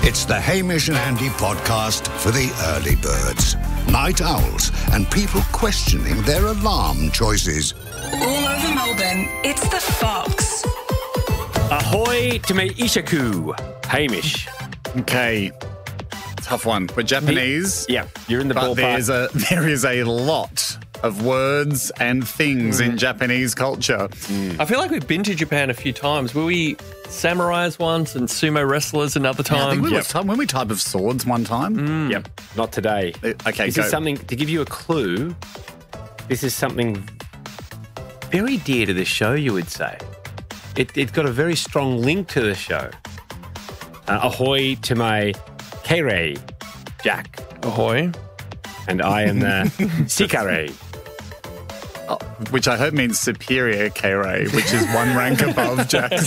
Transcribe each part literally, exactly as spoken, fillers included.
It's the Hamish and Andy podcast for the early birds, night owls, and people questioning their alarm choices. All over Melbourne, it's the Fox. Ahoy to me Ishaku, Hamish. Okay, tough one. We're Japanese. Yeah, you're in the but ballpark. There's a, there is a lot of words and things mm. in Japanese culture. Mm. I feel like we've been to Japan a few times. Were we samurais once and sumo wrestlers another time? Yeah, I think we yep. were time, when we type of swords one time. Mm. Yep, not today. Uh, okay, This go. is something, to give you a clue, this is something very dear to the show, you would say. It, it's got a very strong link to the show. Uh, ahoy to my Keirei, Jack. Ahoy. And I am the Sikare. Oh, which I hope means superior Keirei, which is one rank above Jack's.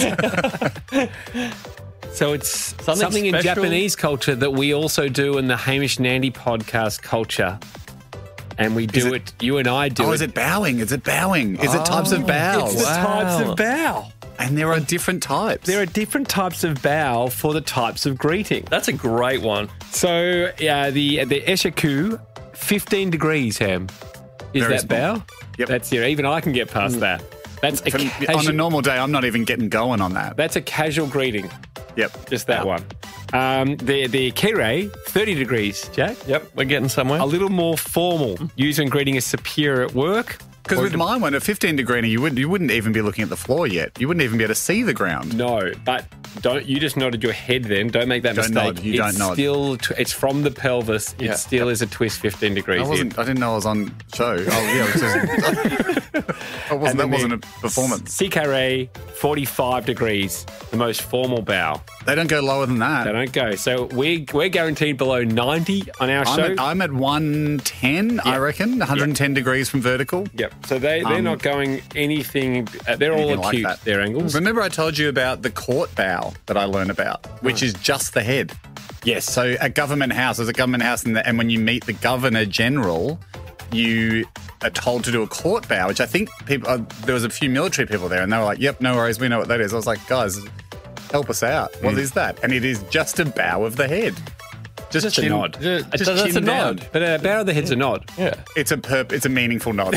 So it's something, something in Japanese culture that we also do in the Hamish and Andy podcast culture. And we do it, it, you and I do oh, it. is it bowing? Is it bowing? Is oh, it types of bow? It's the wow. types of bow. And there are different types. There are different types of bow for the types of greeting. That's a great one. So uh, the the eshaku, fifteen degrees, Ham. Is Very that small. bow? Yep. That's here. Even I can get past mm. that. That's a For, casual, on a normal day, I'm not even getting going on that. That's a casual greeting. Yep. Just that wow. one. Um, the the Keirei, thirty degrees, Jack. Yep, we're getting somewhere. A little more formal. Use when greeting a superior at work. Because with my one, at fifteen degree, you wouldn't you wouldn't even be looking at the floor yet. You wouldn't even be able to see the ground. No, but don't you just nodded your head then? Don't make that don't mistake. Nod. You it's don't nod. Still, it's from the pelvis. It yeah. still is a twist fifteen degrees. I wasn't. In. I didn't know I was on show. Oh yeah, it was just, I wasn't, that wasn't a performance. Sikare, forty-five degrees, the most formal bow. They don't go lower than that. They don't go. So we we're guaranteed below ninety on our I'm show. At, I'm at one ten, yep. I reckon, one hundred ten yep. degrees from vertical. Yep. So they they're um, not going anything. Uh, they're anything all acute. Like their angles. Remember, I told you about the court bow that I learned about, which oh. is just the head. Yes. So at Government House, there's a Government House, and, the, and when you meet the Governor General, you are told to do a court bow, which I think people. Uh, there was a few military people there, and they were like, "Yep, no worries, we know what that is." I was like, "Guys, help us out. What mm. is that?" And it is just a bow of the head. Just, just chin, a nod. Just, just that's chin a down. nod. But a bow of the head's a nod. Yeah. It's a perp, It's a meaningful nod.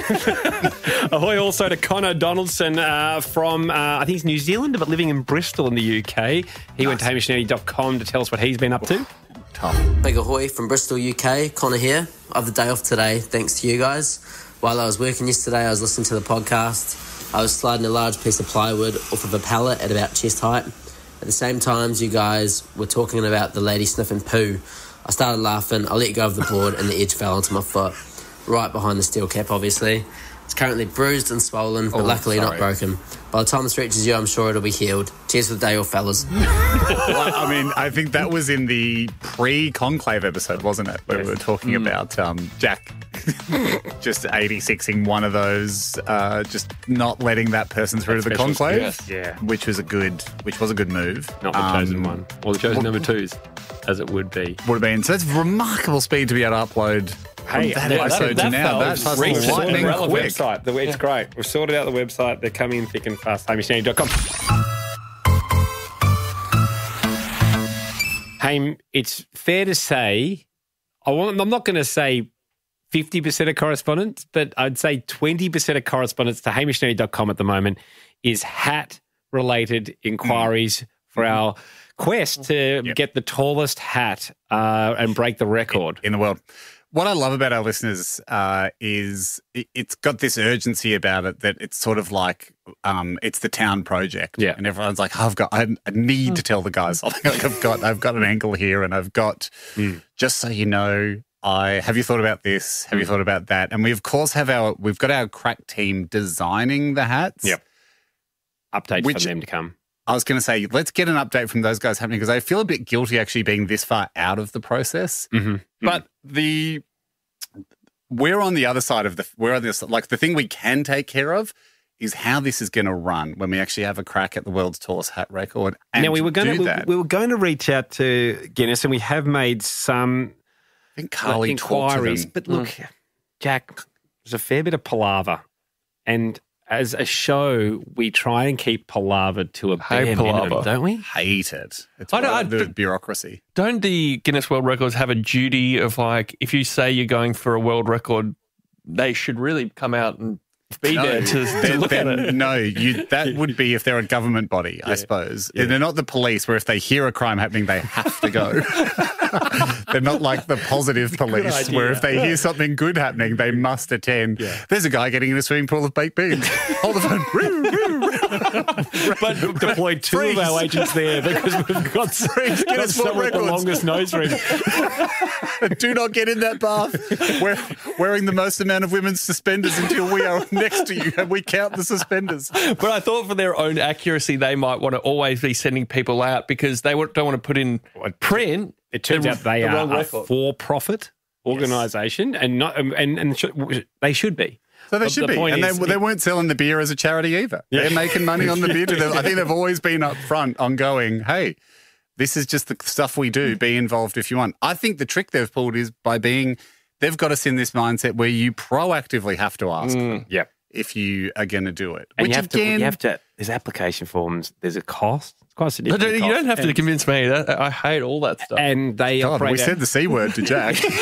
Ahoy also to Connor Donaldson uh, from, uh, I think he's New Zealand, but living in Bristol in the U K. He nice. went to hamish and andy dot com to tell us what he's been up to. Tough. Big ahoy from Bristol, U K. Connor here. I have the day off today, thanks to you guys. While I was working yesterday, I was listening to the podcast. I was sliding a large piece of plywood off of a pallet at about chest height. At the same time, you guys were talking about the lady sniffing poo. I started laughing, I let go of the board and the edge fell onto my foot, right behind the steel cap, obviously. It's currently bruised and swollen, but oh, sorry. luckily not broken. By the time this reaches you, I'm sure it'll be healed. Cheers for the day off, fellas. Well, I mean, I think that was in the pre-Conclave episode, wasn't it? Where yes. we were talking mm. about um, Jack just eighty-sixing one of those, uh, just not letting that person through that to the Conclave. Yes. Yeah. Which was a good, which was a good move. Not the um, chosen one. Or the chosen number twos, as it would be. Would have been. So that's remarkable speed to be able to upload. Hey, that yeah, episode that, to that now. That's lightning quick. Website. It's great. We've sorted out the website. They're coming in thick and fast. hamish and andy dot com. Hey, it's fair to say, I want, I'm not going to say fifty percent of correspondence, but I'd say twenty percent of correspondence to hamish and andy dot com at the moment is hat-related inquiries mm. for mm. our quest to yep. get the tallest hat uh, and break the record. In, in the world. What I love about our listeners uh, is it, it's got this urgency about it that it's sort of like um, it's the town project. Yeah. And everyone's like, oh, I've got, I, I need to tell the guys something. Like I've got, I've got an angle here, and I've got, mm. just so you know, I have you thought about this? Have mm. you thought about that? And we of course have our, we've got our crack team designing the hats. Yep. Updates which, for them to come. I was going to say, let's get an update from those guys happening, because I feel a bit guilty actually being this far out of the process. Mm-hmm. But the we're on the other side of the we're on this like the thing we can take care of is how this is going to run when we actually have a crack at the world's tallest hat record. And now we were going to, to we, we were going to reach out to Guinness, and we have made some I think Carly inquiries. But look, mm. Jack, there's a fair bit of palaver, and as a show, we try and keep palaver to a Hey, bare palaver. minimum, don't we? Hate it. It's I don't- part of I the don't- bureaucracy. Don't the Guinness World Records have a duty of like, if you say you're going for a world record, they should really come out and be No, there to, to then- look then- at it? No, you, that would be if they're a government body, I suppose. They're not the police where if they hear a crime happening, they have to go. They're not like the positive police where if they hear something good happening, they must attend. There's a guy getting in a swimming pool of baked beans. Hold the phone. Roo, roo, roo. But deployed two Freeze. of our agents there because we've got, Freeze, got Guinness World someone with the Records. longest nose ring. Do not get in that bath. We're wearing the most amount of women's suspenders until we are next to you and we count the suspenders. But I thought for their own accuracy, they might want to always be sending people out because they don't want to put in print. It turns the- out they the are wrong a record. for-profit organisation, and not and and sh- they should be. So they But should the be. point And is- they, they weren't selling the beer as a charity either. They're making money on the beer. Too. I think they've always been up front on going, hey, this is just the stuff we do. Be involved if you want. I think the trick they've pulled is by being, they've got us in this mindset where you proactively have to ask them Yep. if you are going to do it. And Which you have again, to. You have to. There's application forms. There's a cost. It's quite a No, significant don't- you cost. don't have to And- convince me. That, I hate all that stuff. And they God, operate. we said the C word to Jack. he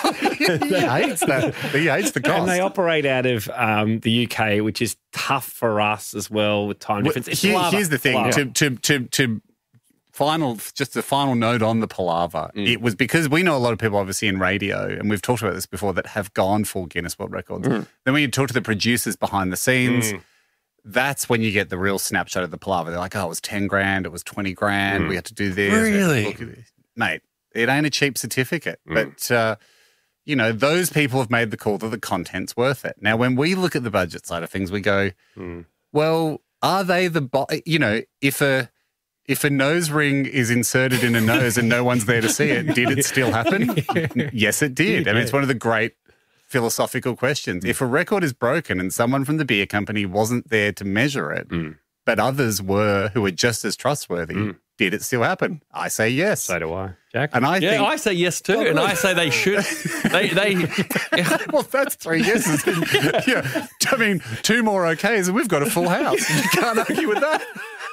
hates that. He hates the cost. And they operate out of um, the U K, which is tough for us as well with time Well, difference. It's here- palaver. here's the thing. Palaver. To, to, to, to final, just a final note on the palaver. It was because we know a lot of people, obviously, in radio, and we've talked about this before, that have gone full Guinness World Records. Then when you talk to the producers behind the scenes, that's when you get the real snapshot of the palaver. They're like, oh, it was ten grand, it was twenty grand, we had to do this. we had to Really? look at this. Mate, it ain't a cheap certificate. But, uh, you know, those people have made the call that the content's worth it. Now, when we look at the budget side of things, we go, well, are they the, bo- you know, if a, if a nose ring is inserted in a nose and no one's there to see it, did it still happen? Yes, it did. I mean, it's one of the great philosophical questions. If a record is broken and someone from the beer company wasn't there to measure it, but others were who were just as trustworthy, did it still happen? I say yes. So do I, Jack. And I yeah, think, I say yes too, and I say they should. They, they, well, that's three yeses. yeah. I mean, two more okays and we've got a full house. You can't argue with that.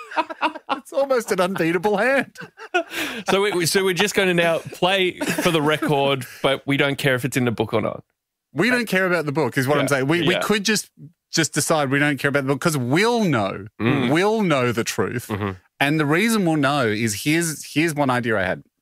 It's almost an unbeatable hand. so, we, so we're just going to now play for the record, but we don't care if it's in the book or not. We don't care about the book, is what I'm saying. We we yeah. could just just decide we don't care about the book because we'll know. We'll know the truth. And the reason we'll know is here's here's one idea I had.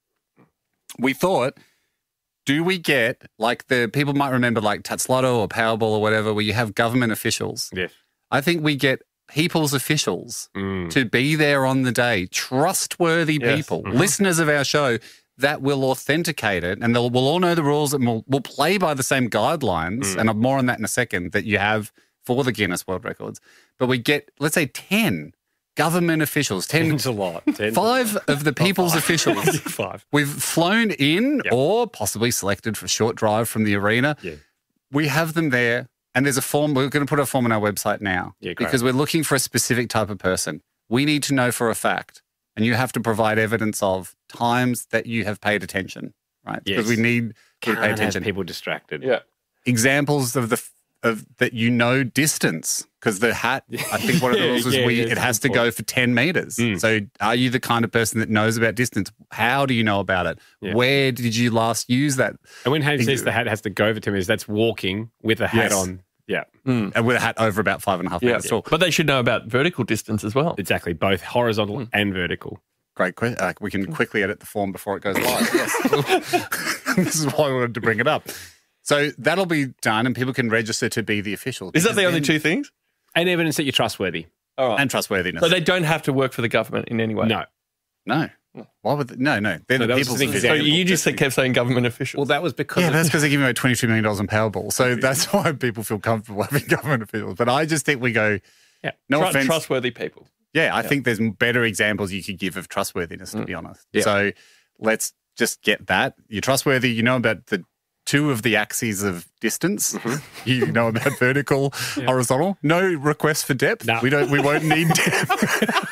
We thought, do we get, like the people might remember like Tatslotto or Powerball or whatever, where you have government officials. Yes. I think we get people's officials to be there on the day, trustworthy Yes. people, listeners of our show that will authenticate it, and they'll, we'll all know the rules and we'll, we'll play by the same guidelines, and I'm more on that in a second, that you have for the Guinness World Records. But we get, let's say, ten government officials, ten, Ten's a lot. Ten's five of the people's officials. Five. We've flown in or possibly selected for a short drive from the arena. Yeah. We have them there, and there's a form. We're going to put a form on our website now Yeah, great. because we're looking for a specific type of person. We need to know for a fact, and you have to provide evidence of times that you have paid attention, right? Yes. Because we need to Can't pay have attention. people distracted. Yeah. Examples of the of that you know distance, because the hat, I think one of the Yeah, rules is yeah, we yeah, it it's has to go important. for ten meters. Mm. So are you the kind of person that knows about distance? How do you know about it? Yeah. Where did you last use that? And when Hayes says the hat has to go over ten minutes, that's walking with a hat Yes. on. Yeah, And with a hat over about five and a half Yeah. meters tall. But they should know about vertical distance as well. exactly. Both horizontal Mm. and vertical. Great question. Uh, we can quickly edit the form before it goes live. Yes. This is why I wanted to bring it up. So that'll be done and people can register to be the official. Is that the Because only then- two things? And evidence that you're trustworthy. All right. And trustworthiness. So they don't have to work for the government in any way. No. no. Why would they? No, no. They're No, the that was people's the thing, 'cause So Yeah. you just kept saying government officials. Well, that was because Yeah, of- but that's because they give away twenty-two million dollars in Powerball. So that's why people feel comfortable having government officials. But I just think we go, Yeah. no Tru- offense. trustworthy people. Yeah, I think there's better examples you could give of trustworthiness, to be honest. Yeah. So let's just get that. You're trustworthy. You know about the two of the axes of distance. You know about vertical, horizontal. No request for depth. No. We don't. We won't need depth.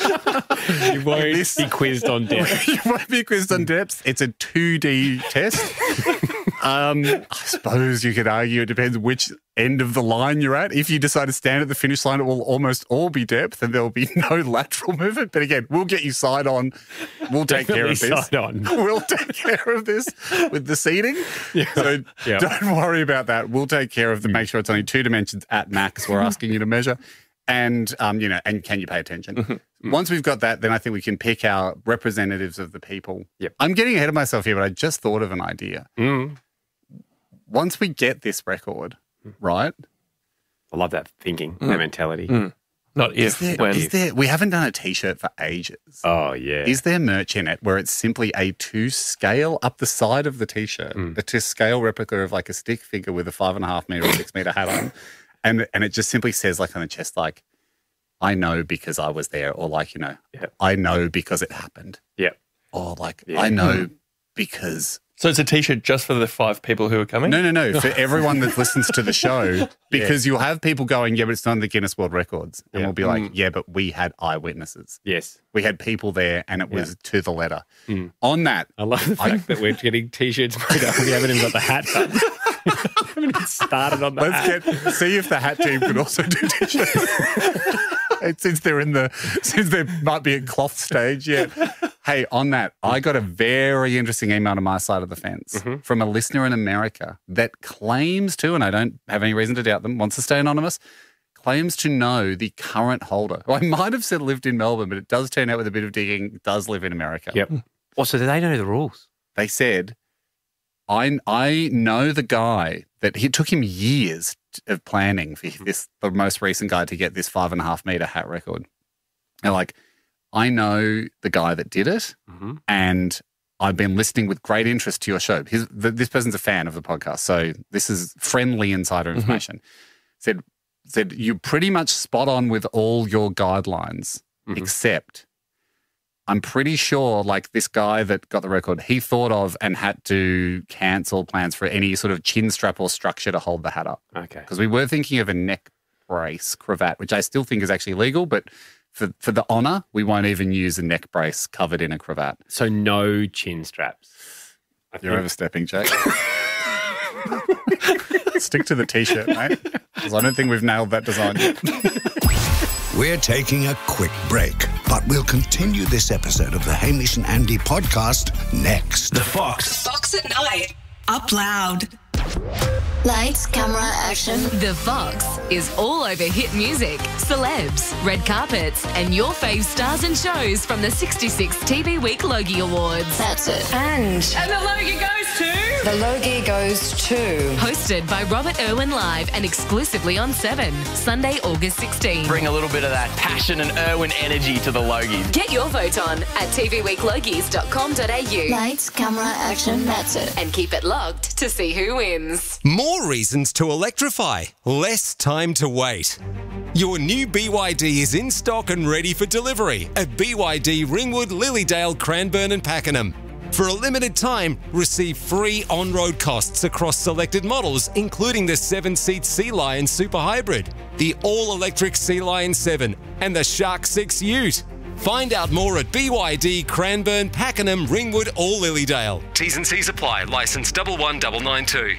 You won't be quizzed on depth. You won't be quizzed on depth. It's a two D test. Um, I suppose you could argue it depends which end of the line you're at. If you decide to stand at the finish line, it will almost all be depth and there will be no lateral movement. But again, we'll get you side on. We'll take care of this. Side on. We'll take care of this with the seating. Yeah. So Yeah. don't worry about that. We'll take care of the make sure it's only two dimensions at max. We're asking you to measure. And, um, you know, and can you pay attention? Once we've got that, then I think we can pick our representatives of the people. Yep. I'm getting ahead of myself here, but I just thought of an idea. Mm. Once we get this record, right? I love that thinking, that mentality. Mm. Not if, Is there, when. is there, we haven't done a T-shirt for ages. Oh, yeah. Is there merch in it where it's simply a to scale up the side of the T-shirt, Mm. a to scale replica of like a stick figure with a five and a half meter or six meter hat on, and and it just simply says like on the chest, like, I know because I was there, or like, you know, Yep. I know because it happened, Yeah. or like, Yeah. I know because. So it's a T-shirt just for the five people who are coming? No, no, no. For everyone that listens to the show, because you'll have people going, yeah, but it's not in the Guinness World Records. And Yeah. we'll be like, yeah, but we had eyewitnesses. Yes. We had people there and it was to the letter. Mm. On that, I love the fact that we're getting T-shirts made up and we haven't even got the hat done. We haven't even started on the let's hat. get see if the hat team can also do T-shirts. And since they're in the, since they might be at cloth stage yet. Hey, on that, I got a very interesting email to my side of the fence Mm-hmm. from a listener in America that claims to, and I don't have any reason to doubt them, wants to stay anonymous, claims to know the current holder. Well, I might have said lived in Melbourne, but it does turn out with a bit of digging, does live in America. Yep. Oh, so do they know the rules? They said, I, I know the guy that it took him years of planning for this, the most recent guy to get this five and a half meter hat record. And like, I know the guy that did it, Mm-hmm. and I've been listening with great interest to your show. His, the, this person's a fan of the podcast, so this is friendly insider information. Said, said you're pretty much spot on with all your guidelines, Mhm. except I'm pretty sure, like this guy that got the record, he thought of and had to cancel plans for any sort of chin strap or structure to hold the hat up. Okay. Because we were thinking of a neck brace cravat, which I still think is actually legal, but for, for the honour, we won't even use a neck brace covered in a cravat. So no chin straps. I You're think- overstepping, Jake. Stick to the T-shirt, mate, because I don't think we've nailed that design yet. We're taking a quick break, but we'll continue this episode of the Hamish and Andy podcast next. The Fox. Fox at night. Up loud. Lights, camera, action. The Fox is all over hit music, celebs, red carpets, and your fave stars and shows from the sixty-sixth T V Week Logie Awards. That's it. And. And the Logie goes to. The Logie goes to. Hosted by Robert Irwin Live and exclusively on Seven, Sunday, August sixteenth. Bring a little bit of that passion and Irwin energy to the Logies. Get your vote on at t v week logies dot com dot a u. Lights, camera, action. That's it. And keep it logged to see who wins. More reasons to electrify. Less time to wait. Your new B Y D is in stock and ready for delivery at B Y D Ringwood, Lilydale, Cranbourne and Pakenham. For a limited time, receive free on-road costs across selected models, including the seven-seat Sea Lion Super Hybrid, the all-electric Sea Lion seven and the Shark six Ute. Find out more at B Y D, Cranbourne, Pakenham, Ringwood or Lilydale. T's and C's apply. Licence double one double nine two.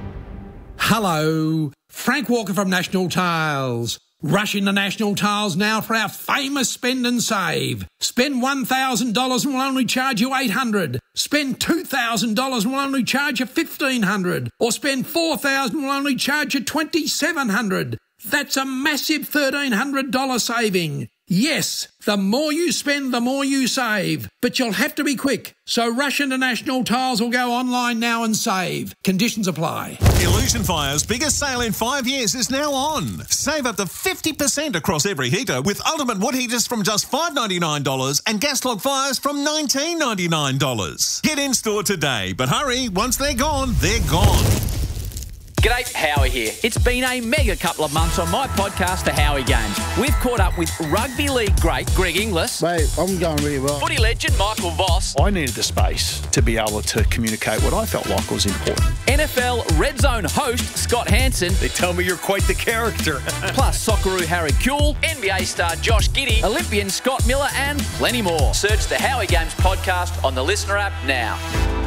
Hello, Frank Walker from National Tiles. Rush into National Tiles now for our famous spend and save. Spend one thousand dollars and we'll only charge you eight hundred dollars. Spend two thousand dollars and we'll only charge you fifteen hundred dollars. Or spend four thousand dollars and we'll only charge you twenty-seven hundred dollars. That's a massive thirteen hundred dollars saving. Yes, the more you spend, the more you save. But you'll have to be quick. So rush into National Tiles or go online now and save. Conditions apply. Illusion Fire's biggest sale in five years is now on. Save up to fifty percent across every heater with Ultimate Wood Heaters from just five dollars ninety-nine and Gas Log Fires from nineteen dollars ninety-nine. Get in store today, but hurry, once they're gone, they're gone. G'day, Howie here. It's been a mega couple of months on my podcast, The Howie Games. We've caught up with rugby league great Greg Inglis. Mate, I'm going really well. Footy legend Michael Voss. I needed the space to be able to communicate what I felt like was important. N F L Red Zone host Scott Hansen. They tell me you're quite the character. Plus Socceroo Harry Kuehl, N B A star Josh Giddey, Olympian Scott Miller and plenty more. Search The Howie Games podcast on the Listener app now.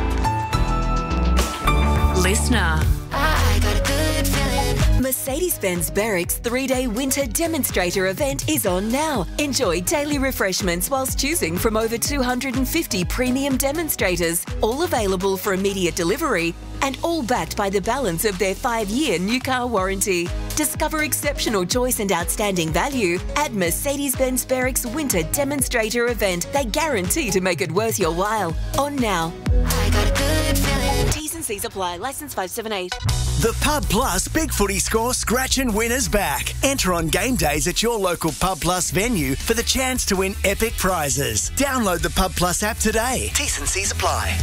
Listener. I got a good feeling. Mercedes-Benz Berwick's three-day winter demonstrator event is on now. Enjoy daily refreshments whilst choosing from over two hundred fifty premium demonstrators, all available for immediate delivery and all backed by the balance of their five-year new car warranty. Discover exceptional choice and outstanding value at Mercedes-Benz Berwick's winter demonstrator event. They guarantee to make it worth your while. On now. I got a good feeling. T's and C's apply. Licence five seven eight. The Pub Plus Big Footy Score Scratch and Win is back. Enter on game days at your local Pub Plus venue for the chance to win epic prizes. Download the Pub Plus app today. T's and C's apply.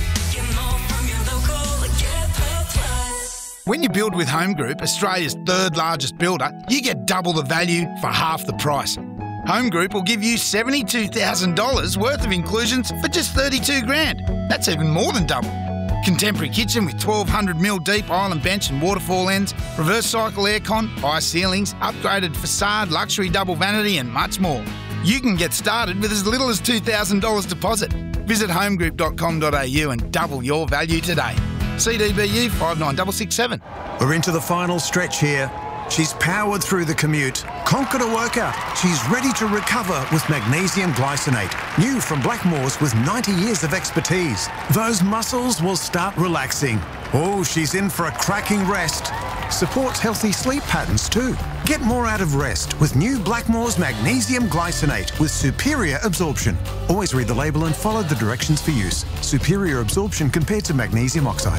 When you build with Home Group, Australia's third largest builder, you get double the value for half the price. Home Group will give you seventy-two thousand dollars worth of inclusions for just thirty-two grand. That's even more than double. Contemporary kitchen with twelve hundred mil deep island bench and waterfall ends, reverse cycle aircon, high ceilings, upgraded facade, luxury double vanity and much more. You can get started with as little as two thousand dollars deposit. Visit homegroup dot com dot a u and double your value today. C D B U five nine six six seven. We're into the final stretch here. She's powered through the commute, conquered a workout. She's ready to recover with magnesium glycinate. New from Blackmores with ninety years of expertise. Those muscles will start relaxing. Oh, she's in for a cracking rest. Supports healthy sleep patterns too. Get more out of rest with new Blackmores magnesium glycinate with superior absorption. Always read the label and follow the directions for use. Superior absorption compared to magnesium oxide.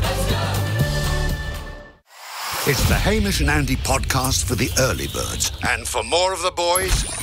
It's the Hamish and Andy podcast for the early birds. And for more of the boys,